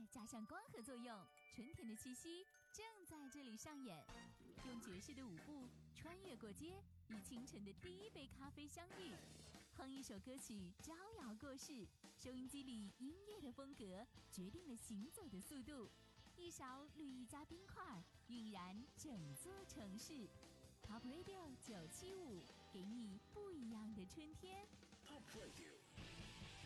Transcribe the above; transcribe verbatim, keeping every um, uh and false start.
加上光合作用，春天的气息正在这里上演。用爵士的舞步穿越过街，与清晨的第一杯咖啡相遇，哼一首歌曲招摇过市。收音机里音乐的风格决定了行走的速度，一勺绿意加冰块晕染整座城市。Top Radio 九七五给你不一样的春天。 Top Radio